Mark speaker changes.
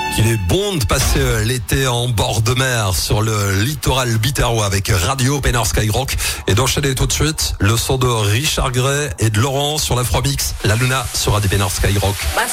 Speaker 1: qu'il est bon de passer l'été en bord de mer sur le littoral biterrois avec Radio Penner Skyrock et d'enchaîner tout de suite le son de Richard Gray et de Laurent sur l'Afromix, la Luna sur Radio Penner Skyrock.